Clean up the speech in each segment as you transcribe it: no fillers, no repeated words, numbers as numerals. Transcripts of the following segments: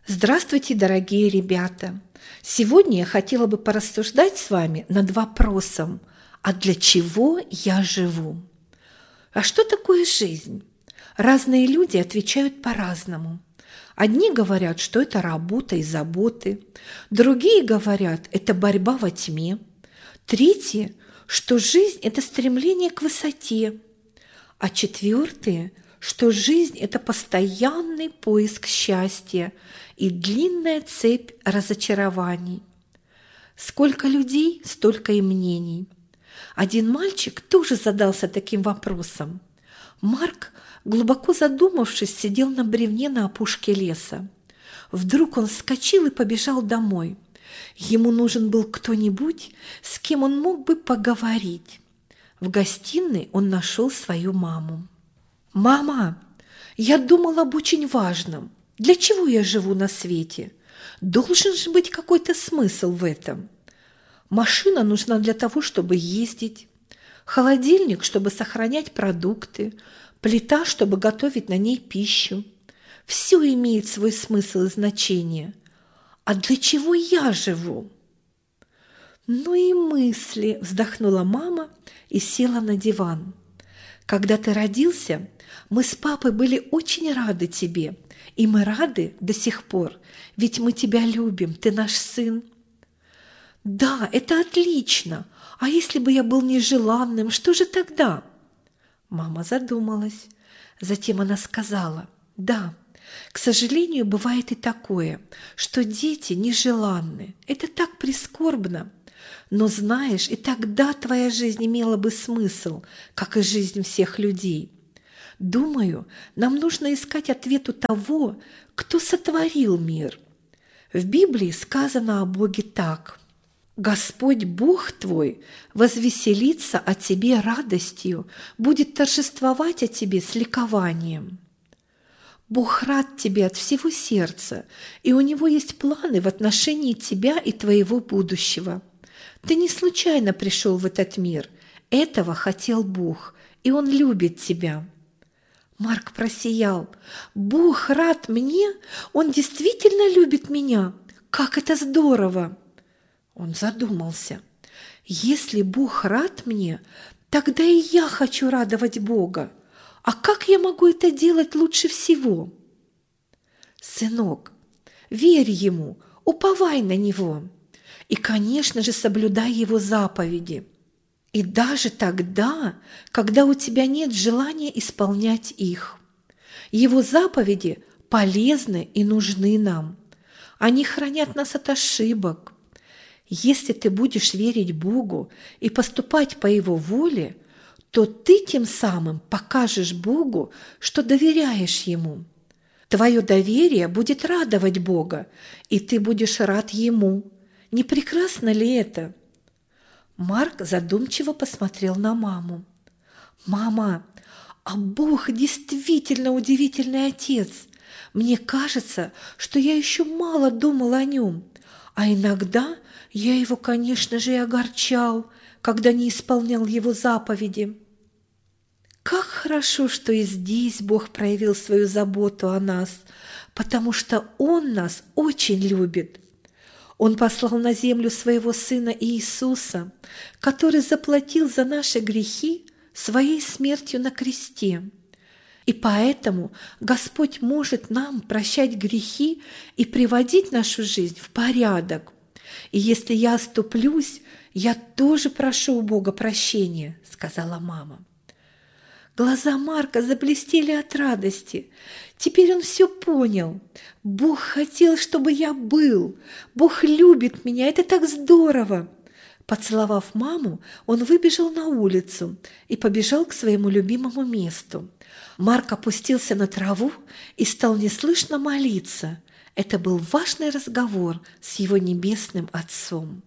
Здравствуйте, дорогие ребята! Сегодня я хотела бы порассуждать с вами над вопросом: а для чего я живу? А что такое жизнь? Разные люди отвечают по-разному. Одни говорят, что это работа и заботы, другие говорят, это борьба во тьме, третьи, что жизнь – это стремление к высоте, а четвертые, что жизнь – это постоянный поиск счастья и длинная цепь разочарований. Сколько людей, столько и мнений. Один мальчик тоже задался таким вопросом. Марк, глубоко задумавшись, сидел на бревне на опушке леса. Вдруг он вскочил и побежал домой. Ему нужен был кто-нибудь, с кем он мог бы поговорить. В гостиной он нашел свою маму. «Мама, я думал об очень важном. Для чего я живу на свете? Должен же быть какой-то смысл в этом. Машина нужна для того, чтобы ездить, холодильник, чтобы сохранять продукты, плита, чтобы готовить на ней пищу. Все имеет свой смысл и значение. А для чего я живу?» «Ну и мысли», – вздохнула мама и села на диван. «Когда ты родился, мы с папой были очень рады тебе, и мы рады до сих пор, ведь мы тебя любим, ты наш сын». «Да, это отлично. А если бы я был нежеланным, что же тогда?» Мама задумалась. Затем она сказала: «Да, к сожалению, бывает и такое, что дети нежеланны. Это так прискорбно. Но знаешь, и тогда твоя жизнь имела бы смысл, как и жизнь всех людей. Думаю, нам нужно искать ответ у того, кто сотворил мир. В Библии сказано о Боге так: «Господь Бог твой возвеселится о тебе радостью, будет торжествовать о тебе с ликованием». Бог рад тебе от всего сердца, и у Него есть планы в отношении тебя и твоего будущего. Ты не случайно пришел в этот мир. Этого хотел Бог, и Он любит тебя». Марк просиял. «Бог рад мне? Он действительно любит меня? Как это здорово!» Он задумался. «Если Бог рад мне, тогда и я хочу радовать Бога. А как я могу это делать лучше всего?» «Сынок, верь Ему, уповай на Него. И, конечно же, соблюдай Его заповеди. И даже тогда, когда у тебя нет желания исполнять их. Его заповеди полезны и нужны нам. Они хранят нас от ошибок. Если ты будешь верить Богу и поступать по Его воле, то ты тем самым покажешь Богу, что доверяешь Ему. Твое доверие будет радовать Бога, и ты будешь рад Ему. Не прекрасно ли это?» Марк задумчиво посмотрел на маму. «Мама, а Бог действительно удивительный Отец. Мне кажется, что я еще мало думал о Нем, а иногда я Его, конечно же, и огорчал, когда не исполнял Его заповеди. Как хорошо, что и здесь Бог проявил свою заботу о нас, потому что Он нас очень любит. Он послал на землю своего Сына Иисуса, который заплатил за наши грехи своей смертью на кресте. И поэтому Господь может нам прощать грехи и приводить нашу жизнь в порядок. И если я оступлюсь, я тоже прошу у Бога прощения», – сказала мама. Глаза Марка заблестели от радости. Теперь он все понял. Бог хотел, чтобы я был. Бог любит меня. Это так здорово. Поцеловав маму, он выбежал на улицу и побежал к своему любимому месту. Марк опустился на траву и стал неслышно молиться. Это был важный разговор с его небесным Отцом.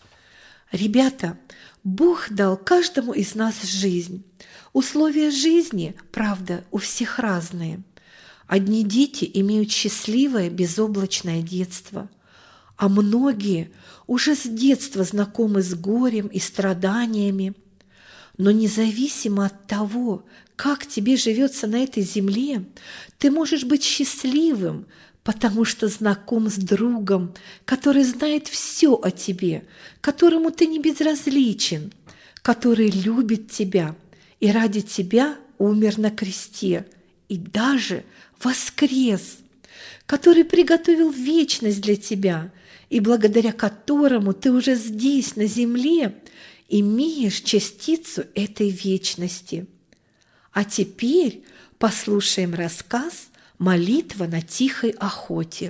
Ребята, Бог дал каждому из нас жизнь. Условия жизни, правда, у всех разные. Одни дети имеют счастливое, безоблачное детство, а многие уже с детства знакомы с горем и страданиями. Но независимо от того, как тебе живется на этой земле, ты можешь быть счастливым, потому что знаком с другом, который знает все о тебе, которому ты не безразличен, который любит тебя и ради тебя умер на кресте и даже воскрес, который приготовил вечность для тебя и благодаря которому ты уже здесь, на земле, имеешь частицу этой вечности. А теперь послушаем рассказ «Молитва на тихой охоте».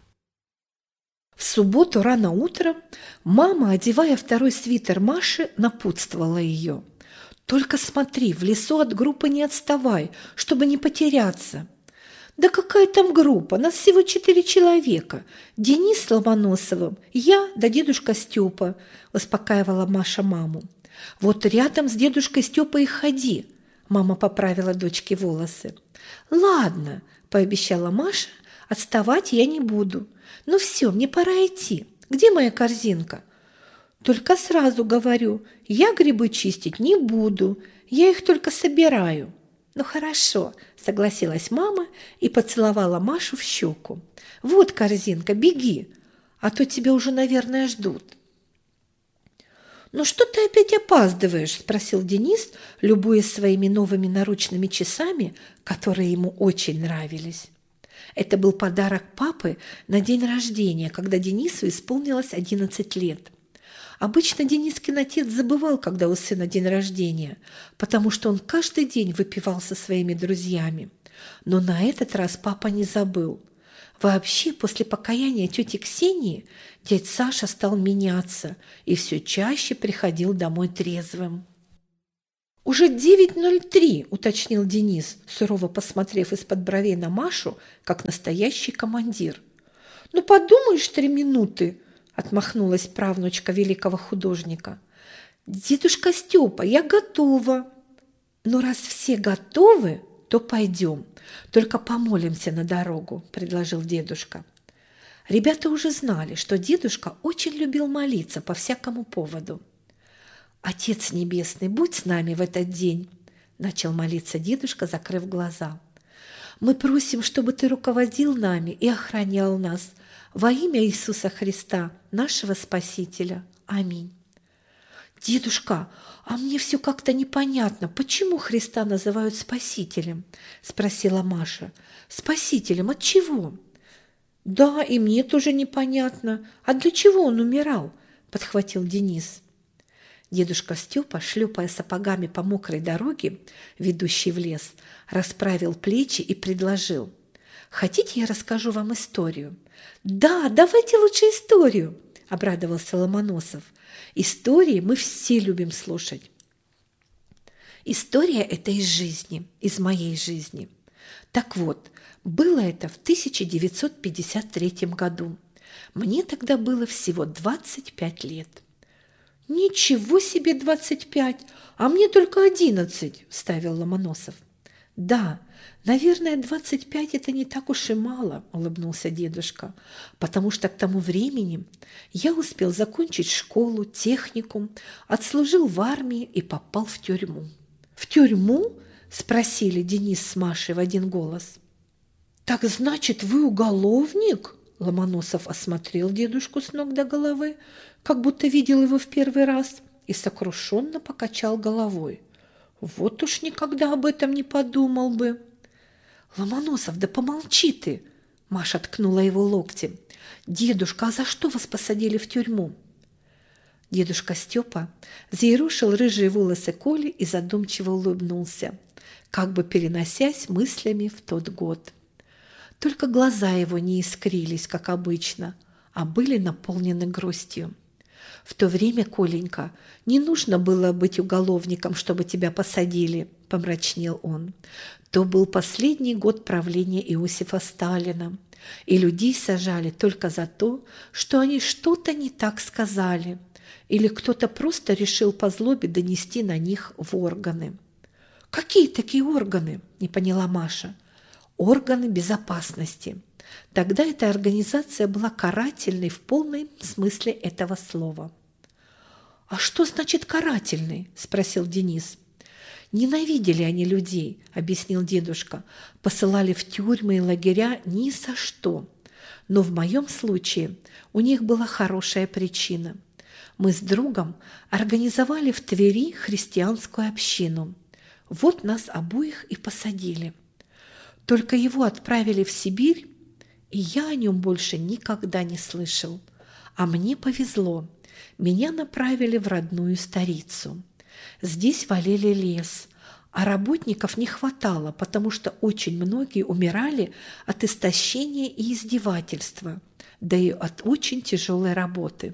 В субботу рано утром мама, одевая второй свитер Маши, напутствовала ее. «Только смотри, в лесу от группы не отставай, чтобы не потеряться». «Да какая там группа? Нас всего 4 человека. Денис с Ломоносовым, я да дедушка Степа», – успокаивала Маша маму. «Вот рядом с дедушкой Степой и ходи», – мама поправила дочке волосы. «Ладно», – пообещала Маша, – «отставать я не буду. Ну все, мне пора идти. Где моя корзинка?» «Только сразу говорю, я грибы чистить не буду, я их только собираю». «Ну хорошо», – согласилась мама и поцеловала Машу в щеку. «Вот корзинка, беги, а то тебя уже, наверное, ждут». «Ну что ты опять опаздываешь?» – спросил Денис, любуясь своими новыми наручными часами, которые ему очень нравились. Это был подарок папы на день рождения, когда Денису исполнилось 11 лет. Обычно Денискин отец забывал, когда у сына день рождения, потому что он каждый день выпивал со своими друзьями. Но на этот раз папа не забыл. Вообще, после покаяния тети Ксении дядь Саша стал меняться и все чаще приходил домой трезвым. «Уже 9:03, уточнил Денис, сурово посмотрев из-под бровей на Машу, как настоящий командир. «Ну, подумаешь, 3 минуты!» – отмахнулась правнучка великого художника. «Дедушка Степа, я готова!» «Ну, раз все готовы, то пойдем. Только помолимся на дорогу», – предложил дедушка. Ребята уже знали, что дедушка очень любил молиться по всякому поводу. «Отец Небесный, будь с нами в этот день», – начал молиться дедушка, закрыв глаза. «Мы просим, чтобы ты руководил нами и охранял нас во имя Иисуса Христа, нашего Спасителя. Аминь». «Дедушка, а мне все как-то непонятно, почему Христа называют Спасителем?» – спросила Маша. «Спасителем от чего?» «Да, и мне тоже непонятно. А для чего он умирал?» – подхватил Денис. Дедушка Степа, шлепая сапогами по мокрой дороге, ведущей в лес, расправил плечи и предложил. «Хотите, я расскажу вам историю?» «Да, давайте лучше историю!» – обрадовался Ломоносов. «Истории мы все любим слушать». История – это из жизни, из моей жизни. Так вот, было это в 1953 году. Мне тогда было всего 25 лет. «Ничего себе 25, а мне только 11», – вставил Ломоносов. «Да, наверное, 25 – это не так уж и мало», – улыбнулся дедушка, «потому что к тому времени я успел закончить школу, техникум, отслужил в армии и попал в тюрьму». «В тюрьму?» – спросили Денис с Машей в один голос. «Так значит, вы уголовник?» Ломоносов осмотрел дедушку с ног до головы, как будто видел его в первый раз, и сокрушенно покачал головой. «Вот уж никогда об этом не подумал бы». «Ломоносов, да помолчи ты!» Маша ткнула его локтем. «Дедушка, а за что вас посадили в тюрьму?» Дедушка Степа взъерошил рыжие волосы Коли и задумчиво улыбнулся, как бы переносясь мыслями в тот год. Только глаза его не искрились, как обычно, а были наполнены грустью. «В то время, Коленька, не нужно было быть уголовником, чтобы тебя посадили», – помрачнел он. «То был последний год правления Иосифа Сталина, и людей сажали только за то, что они что-то не так сказали, или кто-то просто решил по злобе донести на них в органы». «Какие такие органы?» – не поняла Маша. «Органы безопасности». Тогда эта организация была карательной в полном смысле этого слова. «А что значит карательный?» – спросил Денис. «Ненавидели они людей», – объяснил дедушка. «Посылали в тюрьмы и лагеря ни за что. Но в моем случае у них была хорошая причина. Мы с другом организовали в Твери христианскую общину. Вот нас обоих и посадили. Только его отправили в Сибирь, и я о нем больше никогда не слышал. А мне повезло. Меня направили в родную Старицу. Здесь валили лес, а работников не хватало, потому что очень многие умирали от истощения и издевательства, да и от очень тяжелой работы.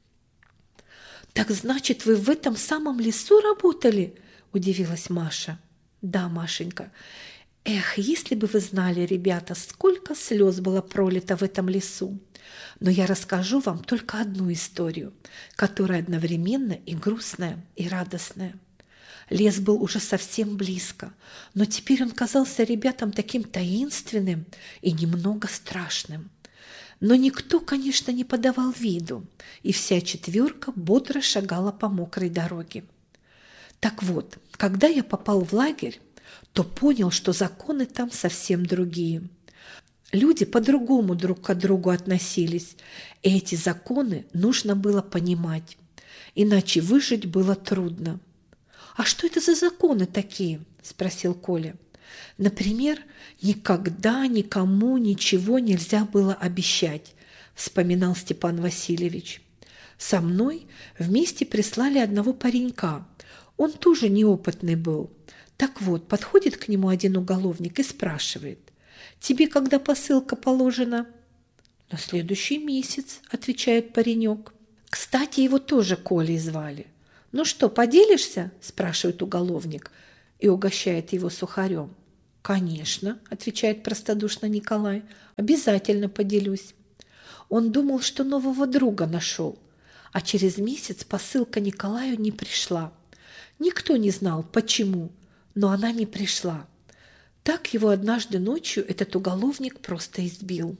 «Так значит, вы в этом самом лесу работали?» – удивилась Маша. «Да, Машенька. Эх, если бы вы знали, ребята, сколько слез было пролито в этом лесу. Но я расскажу вам только одну историю, которая одновременно и грустная, и радостная. Лес был уже совсем близко, но теперь он казался ребятам таким таинственным и немного страшным. Но никто, конечно, не подавал виду, и вся четверка бодро шагала по мокрой дороге. Так вот, когда я попал в лагерь, то понял, что законы там совсем другие. Люди по-другому друг к другу относились, и эти законы нужно было понимать, иначе выжить было трудно. «А что это за законы такие?» – спросил Коля. «Например, никогда никому ничего нельзя было обещать», – вспоминал Степан Васильевич. «Со мной вместе прислали одного паренька. Он тоже неопытный был. Так вот, подходит к нему один уголовник и спрашивает: «Тебе когда посылка положена?» «На следующий месяц», – отвечает паренек. Кстати, его тоже Колей звали. «Ну что, поделишься?» – спрашивает уголовник и угощает его сухарем. «Конечно», – отвечает простодушно Николай, – «обязательно поделюсь». Он думал, что нового друга нашел, а через месяц посылка Николаю не пришла. Никто не знал, почему, но она не пришла. Так его однажды ночью этот уголовник просто избил.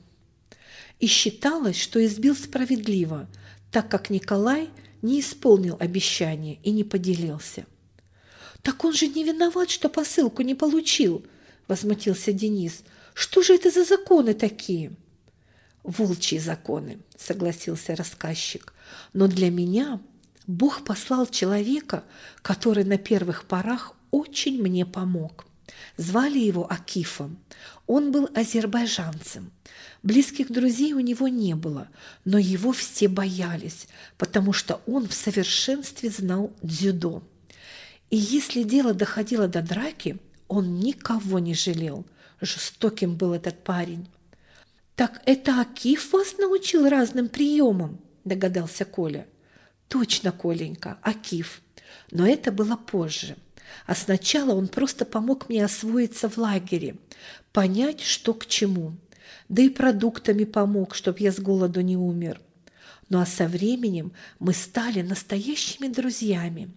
И считалось, что избил справедливо, так как Николай не исполнил обещание и не поделился. «Так он же не виноват, что посылку не получил», – возмутился Денис. «Что же это за законы такие?» «Волчьи законы», – согласился рассказчик. «Но для меня Бог послал человека, который на первых порах очень мне помог. Звали его Акифом. Он был азербайджанцем. Близких друзей у него не было, но его все боялись, потому что он в совершенстве знал дзюдо. И если дело доходило до драки, он никого не жалел. Жестоким был этот парень. «Так это Акиф вас научил разным приемам?» – догадался Коля. «Точно, Коленька, Акиф. Но это было позже. А сначала он просто помог мне освоиться в лагере, понять, что к чему. Да и продуктами помог, чтоб я с голоду не умер. Ну а со временем мы стали настоящими друзьями».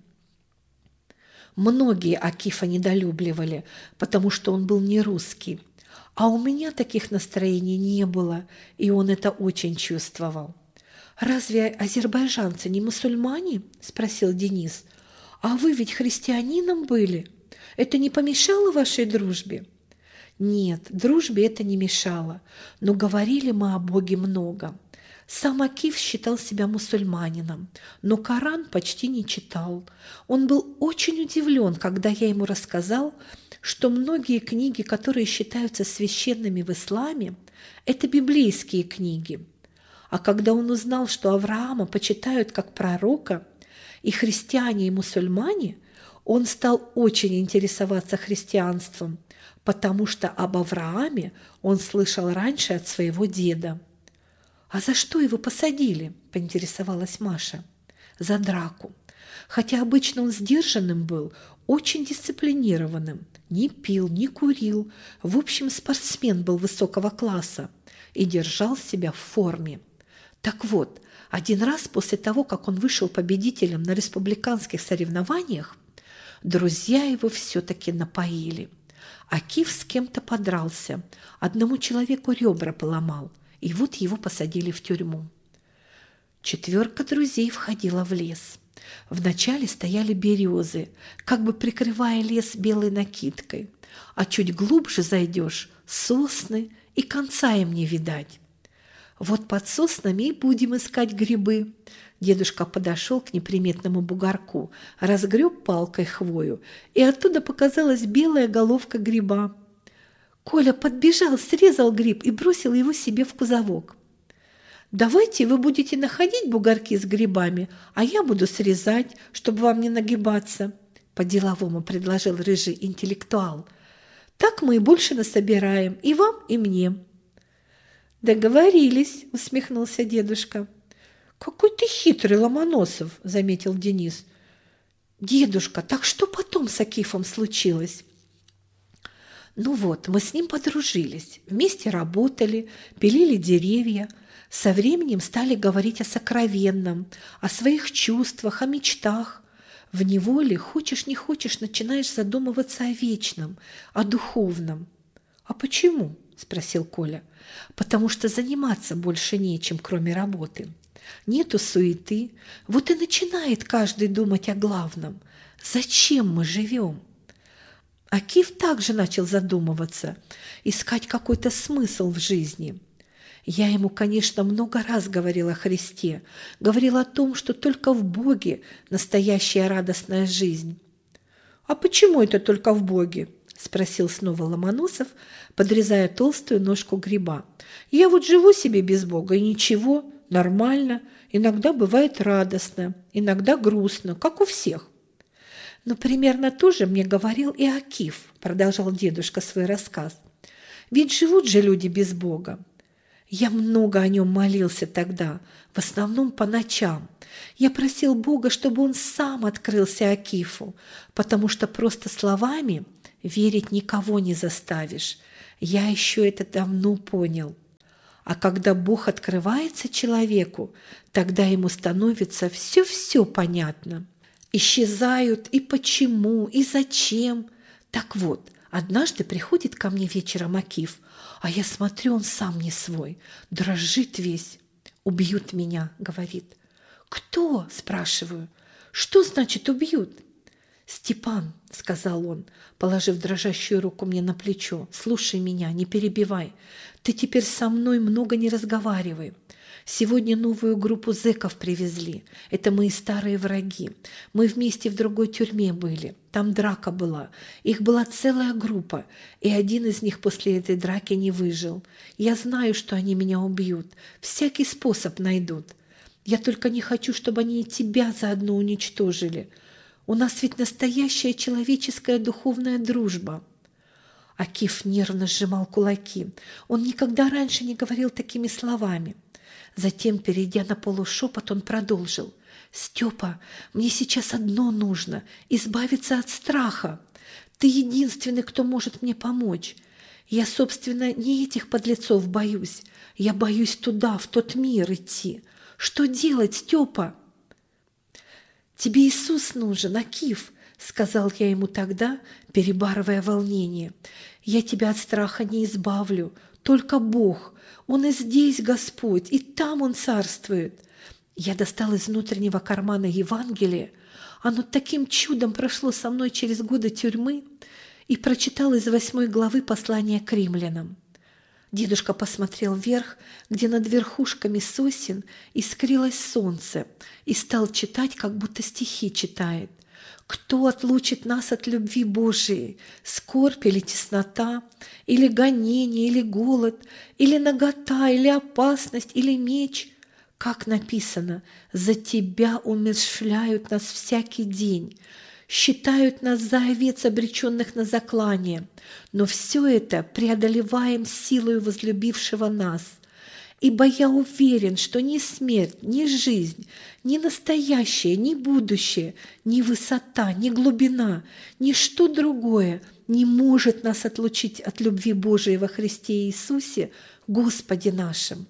Многие Акифа недолюбливали, потому что он был не русский. А у меня таких настроений не было, и он это очень чувствовал. «Разве азербайджанцы не мусульмане?» – спросил Денис. «А вы ведь христианином были? Это не помешало вашей дружбе?» «Нет, дружбе это не мешало, но говорили мы о Боге много. Сам Акиф считал себя мусульманином, но Коран почти не читал. Он был очень удивлен, когда я ему рассказал, что многие книги, которые считаются священными в исламе, это библейские книги. А когда он узнал, что Авраама почитают как пророка, и христиане, и мусульмане, он стал очень интересоваться христианством, потому что об Аврааме он слышал раньше от своего деда. «А за что его посадили?» – поинтересовалась Маша. «За драку. Хотя обычно он сдержанным был, очень дисциплинированным. Не пил, не курил. В общем, спортсмен был высокого класса и держал себя в форме. Так вот, один раз после того, как он вышел победителем на республиканских соревнованиях, друзья его все-таки напоили. Акиф с кем-то подрался, одному человеку ребра поломал, и вот его посадили в тюрьму. Четверка друзей входила в лес. Вначале стояли березы, как бы прикрывая лес белой накидкой, а чуть глубже зайдешь – сосны, и конца им не видать. Вот под соснами и будем искать грибы». Дедушка подошел к неприметному бугорку, разгреб палкой хвою, и оттуда показалась белая головка гриба. Коля подбежал, срезал гриб и бросил его себе в кузовок. «Давайте вы будете находить бугорки с грибами, а я буду срезать, чтобы вам не нагибаться», – по-деловому предложил рыжий интеллектуал. «Так мы и больше насобираем, и вам, и мне». «Договорились», – усмехнулся дедушка. «Какой ты хитрый, Ломоносов», – заметил Денис. «Дедушка, так что потом с Акифом случилось?» «Ну вот, мы с ним подружились, вместе работали, пилили деревья, со временем стали говорить о сокровенном, о своих чувствах, о мечтах. В неволе, хочешь не хочешь, начинаешь задумываться о вечном, о духовном». «А почему?» – спросил Коля. «Потому что заниматься больше нечем, кроме работы. Нету суеты, вот и начинает каждый думать о главном. Зачем мы живем?» Акиф также начал задумываться, искать какой-то смысл в жизни. Я ему, конечно, много раз говорила о Христе, говорила о том, что только в Боге настоящая радостная жизнь. «А почему это только в Боге?» – спросил снова Ломоносов, подрезая толстую ножку гриба. «Я вот живу себе без Бога, и ничего, нормально, иногда бывает радостно, иногда грустно, как у всех». «Но примерно то же мне говорил и Акиф», – продолжал дедушка свой рассказ. «Ведь живут же люди без Бога. Я много о нем молился тогда, в основном по ночам. Я просил Бога, чтобы он сам открылся Акифу, потому что просто словами верить никого не заставишь. Я еще это давно понял. А когда Бог открывается человеку, тогда ему становится все-все понятно. Исчезают и почему, и зачем. Так вот, однажды приходит ко мне вечером Акиф, а я смотрю, он сам не свой, дрожит весь. «Убьют меня», — говорит. «Кто?» – спрашиваю. «Что значит убьют?» «Степан», – сказал он, положив дрожащую руку мне на плечо, – «слушай меня, не перебивай. Ты теперь со мной много не разговаривай. Сегодня новую группу зэков привезли. Это мои старые враги. Мы вместе в другой тюрьме были. Там драка была. Их была целая группа, и один из них после этой драки не выжил. Я знаю, что они меня убьют. Всякий способ найдут. Я только не хочу, чтобы они и тебя заодно уничтожили. У нас ведь настоящая человеческая духовная дружба». Акиф нервно сжимал кулаки. Он никогда раньше не говорил такими словами. Затем, перейдя на полушепот, он продолжил. «Степа, мне сейчас одно нужно – избавиться от страха. Ты единственный, кто может мне помочь. Я, собственно, не этих подлецов боюсь. Я боюсь туда, в тот мир идти. Что делать, Степа?» «Тебе Иисус нужен, Акиф», – сказал я ему тогда, перебарывая волнение. «Я тебя от страха не избавлю, только Бог. Он и здесь Господь, и там Он царствует». Я достал из внутреннего кармана Евангелие. Оно таким чудом прошло со мной через годы тюрьмы, и прочитал из 8 главы послания к римлянам. Дедушка посмотрел вверх, где над верхушками сосен искрилось солнце, и стал читать, как будто стихи читает. «Кто отлучит нас от любви Божией? Скорбь или теснота, или гонение, или голод, или нагота, или опасность, или меч?» Как написано, «За Тебя умерщвляют нас всякий день, считают нас за овец, обреченных на заклание, но все это преодолеваем силою возлюбившего нас. Ибо я уверен, что ни смерть, ни жизнь, ни настоящее, ни будущее, ни высота, ни глубина, ни что другое не может нас отлучить от любви Божией во Христе Иисусе, Господе нашим».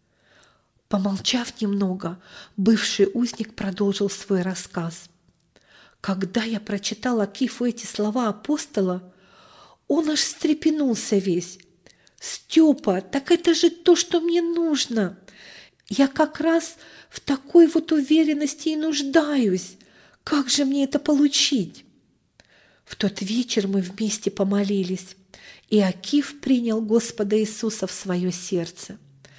Помолчав немного, бывший узник продолжил свой рассказ. Когда я прочитал Акифу эти слова апостола, он аж встрепенулся весь. «Степа, так это же то, что мне нужно. Я как раз в такой вот уверенности и нуждаюсь. Как же мне это получить?» В тот вечер мы вместе помолились, и Акиф принял Господа Иисуса в свое сердце.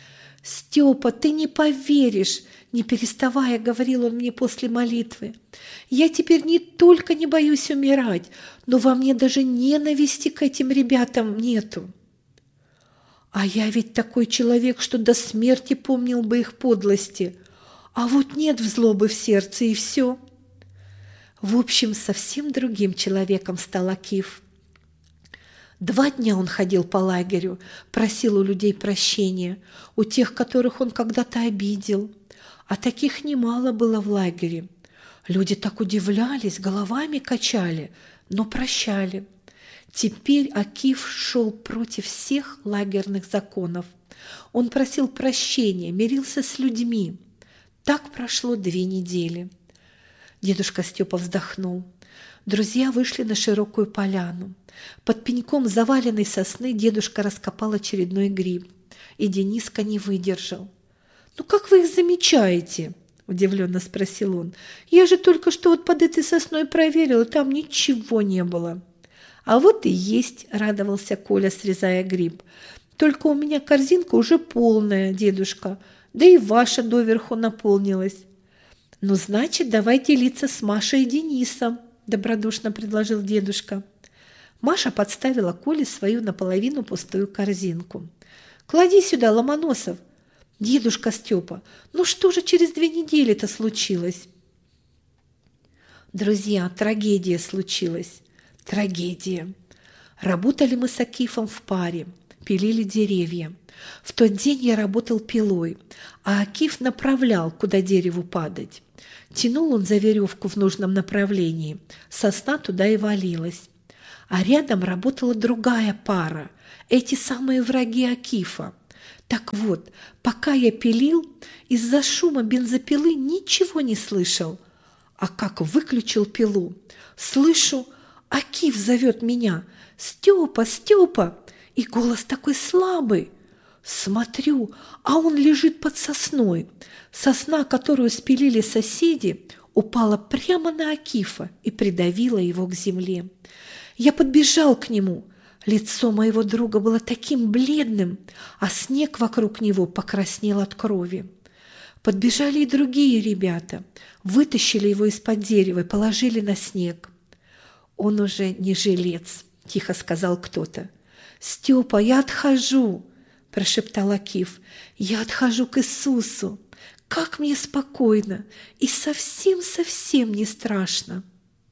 «Степа, ты не поверишь!» – не переставая, говорил он мне после молитвы. «Я теперь не только не боюсь умирать, но во мне даже ненависти к этим ребятам нету. А я ведь такой человек, что до смерти помнил бы их подлости. А вот нет злобы в сердце, и все». В общем, совсем другим человеком стал Акиф. 2 дня он ходил по лагерю, просил у людей прощения, у тех, которых он когда-то обидел. А таких немало было в лагере. Люди так удивлялись, головами качали, но прощали. Теперь Акиф шел против всех лагерных законов. Он просил прощения, мирился с людьми. Так прошло 2 недели. Дедушка Степа вздохнул. Друзья вышли на широкую поляну. Под пеньком заваленной сосны дедушка раскопал очередной гриб, и Дениска не выдержал. «Ну как вы их замечаете?» – удивленно спросил он. «Я же только что вот под этой сосной проверил, и там ничего не было». «А вот и есть», – радовался Коля, срезая гриб. «Только у меня корзинка уже полная, дедушка, да и ваша доверху наполнилась». «Ну, значит, давай делиться с Машей и Денисом», – добродушно предложил дедушка. Маша подставила Коле свою наполовину пустую корзинку. «Клади сюда, Ломоносов». «Дедушка Степа, ну что же через 2 недели-то случилось?» Друзья, трагедия случилась. Трагедия. Работали мы с Акифом в паре, пилили деревья. В тот день я работал пилой, а Акиф направлял, куда дереву падать. Тянул он за веревку в нужном направлении, сосна туда и валилась. А рядом работала другая пара, эти самые враги Акифа. Так вот, пока я пилил, из-за шума бензопилы ничего не слышал. А как выключил пилу, слышу, Акиф зовет меня: «Степа, Степа!» И голос такой слабый. Смотрю, а он лежит под сосной. Сосна, которую спилили соседи, упала прямо на Акифа и придавила его к земле. Я подбежал к нему. Лицо моего друга было таким бледным, а снег вокруг него покраснел от крови. Подбежали и другие ребята, вытащили его из-под дерева и положили на снег. «Он уже не жилец», – тихо сказал кто-то. «Степа, я отхожу», – прошептал Акиф. «Я отхожу к Иисусу. Как мне спокойно и совсем-совсем не страшно».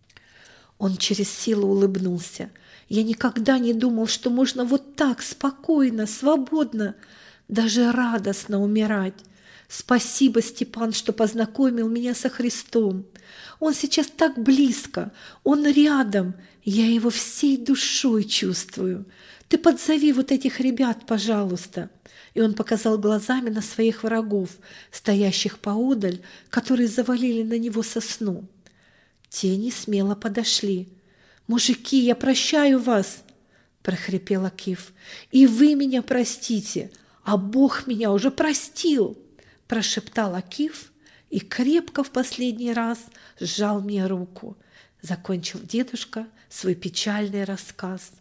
Он через силу улыбнулся. Я никогда не думал, что можно вот так спокойно, свободно, даже радостно умирать. Спасибо, Степан, что познакомил меня со Христом. Он сейчас так близко, он рядом, я его всей душой чувствую. Ты подзови вот этих ребят, пожалуйста». И он показал глазами на своих врагов, стоящих поодаль, которые завалили на него сосну. Те несмело подошли. «Мужики, я прощаю вас!» – прохрипел Акиф. «И вы меня простите, а Бог меня уже простил!» – прошептал Акиф и крепко в последний раз сжал мне руку. Закончил дедушка свой печальный рассказ.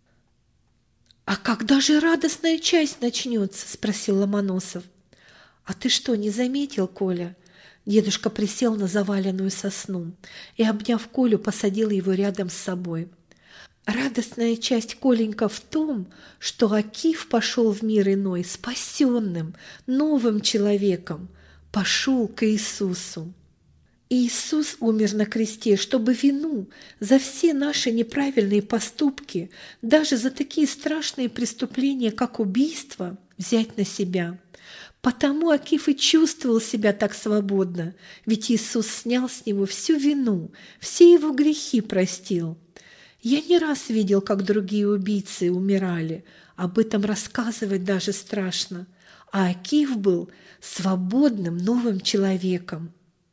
«А когда же радостная часть начнется?» – спросил Ломоносов. «А ты что, не заметил, Коля?» Дедушка присел на заваленную сосну и, обняв Колю, посадил его рядом с собой. «Радостная часть, Коленька, в том, что Акиф пошел в мир иной спасенным, новым человеком, пошел к Иисусу. Иисус умер на кресте, чтобы вину за все наши неправильные поступки, даже за такие страшные преступления, как убийство, взять на себя. Потому Акиф и чувствовал себя так свободно, ведь Иисус снял с него всю вину, все его грехи простил. Я не раз видел, как другие убийцы умирали, об этом рассказывать даже страшно, а Акиф был свободным новым человеком.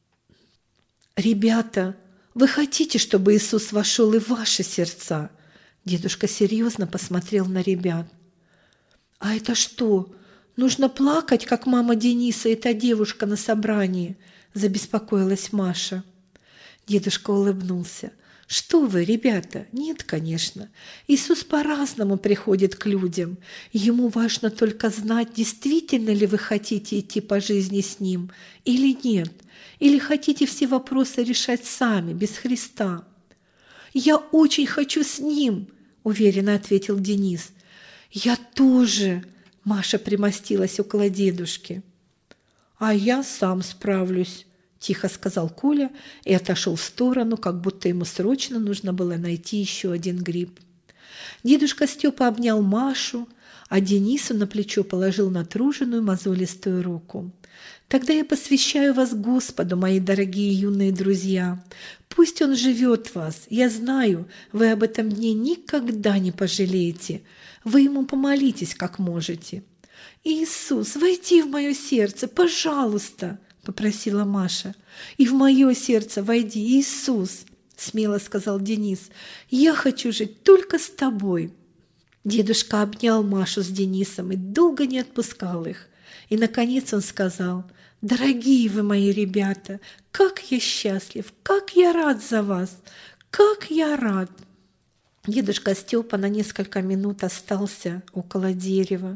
«Ребята, вы хотите, чтобы Иисус вошел и в ваши сердца?» Дедушка серьезно посмотрел на ребят. «А это что, нужно плакать, как мама Дениса и та девушка на собрании?» – забеспокоилась Маша. Дедушка улыбнулся. Что вы, ребята? Нет, конечно. Иисус по-разному приходит к людям. Ему важно только знать, действительно ли вы хотите идти по жизни с Ним или нет. Или хотите все вопросы решать сами, без Христа. «Я очень хочу с Ним», – уверенно ответил Денис. «Я тоже», – Маша примостилась около дедушки. «А я сам справлюсь», – тихо сказал Коля и отошел в сторону, как будто ему срочно нужно было найти еще один гриб. Дедушка Степа обнял Машу, а Денису на плечо положил натруженную мозолистую руку. «Тогда я посвящаю вас Господу, мои дорогие юные друзья. Пусть Он живет в вас. Я знаю, вы об этом дне никогда не пожалеете. Вы Ему помолитесь, как можете». «Иисус, войди в мое сердце, пожалуйста!» – попросила Маша. «И в мое сердце войди, Иисус!» – смело сказал Денис. «Я хочу жить только с тобой». Дедушка обнял Машу с Денисом и долго не отпускал их. И, наконец, он сказал: «Дорогие вы мои ребята, как я счастлив, как я рад за вас, как я рад!» Дедушка Степа на несколько минут остался около дерева.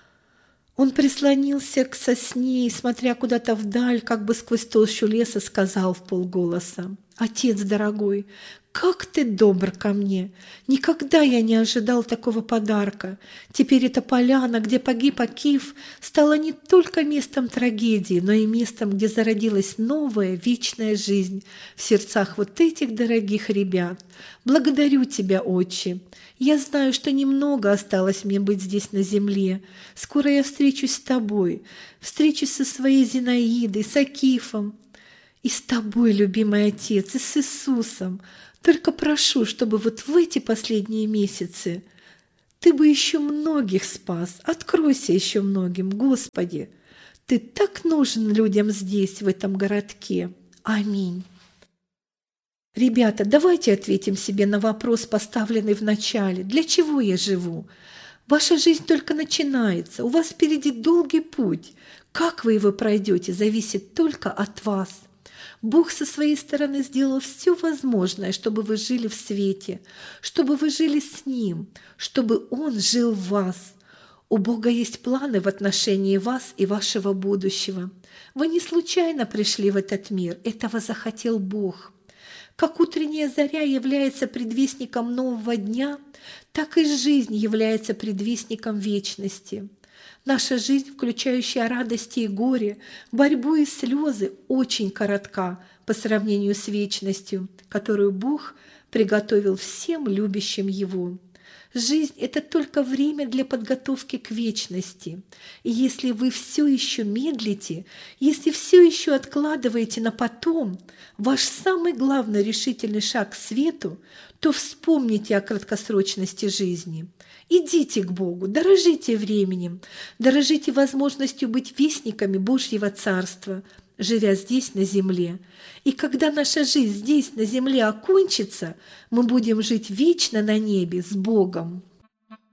Он прислонился к сосне и, смотря куда-то вдаль, как бы сквозь толщу леса, сказал вполголоса: «Отец дорогой, как ты добр ко мне! Никогда я не ожидал такого подарка. Теперь эта поляна, где погиб Акиф, стала не только местом трагедии, но и местом, где зародилась новая вечная жизнь в сердцах вот этих дорогих ребят. Благодарю тебя, Отче. Я знаю, что немного осталось мне быть здесь на земле. Скоро я встречусь с тобой, встречусь со своей Зинаидой, с Акифом. И с тобой, любимый Отец, и с Иисусом. Только прошу, чтобы вот в эти последние месяцы ты бы еще многих спас. Откройся еще многим, Господи. Ты так нужен людям здесь, в этом городке. Аминь». Ребята, давайте ответим себе на вопрос, поставленный в начале. Для чего я живу? Ваша жизнь только начинается. У вас впереди долгий путь. Как вы его пройдете, зависит только от вас. Бог со своей стороны сделал все возможное, чтобы вы жили в свете, чтобы вы жили с Ним, чтобы Он жил в вас. У Бога есть планы в отношении вас и вашего будущего. Вы не случайно пришли в этот мир, этого захотел Бог. Как утренняя заря является предвестником нового дня, так и жизнь является предвестником вечности. Наша жизнь, включающая радости и горе, борьбу и слезы, очень коротка по сравнению с вечностью, которую Бог приготовил всем любящим Его. Жизнь – это только время для подготовки к вечности. И если вы все еще медлите, если все еще откладываете на потом ваш самый главный решительный шаг к свету, то вспомните о краткосрочности жизни. Идите к Богу, дорожите временем, дорожите возможностью быть вестниками Божьего Царства, живя здесь, на земле. И когда наша жизнь здесь, на земле, окончится, мы будем жить вечно на небе с Богом.